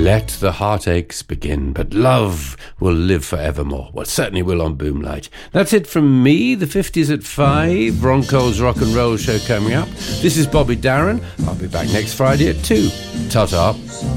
Let the heartaches begin, but love will live forevermore. Well, certainly will on Boomlight. That's it from me, the 50s at 5, Bronco's Rock and Roll Show coming up. This is Bobby Darin. I'll be back next Friday at 2. Ta-ta.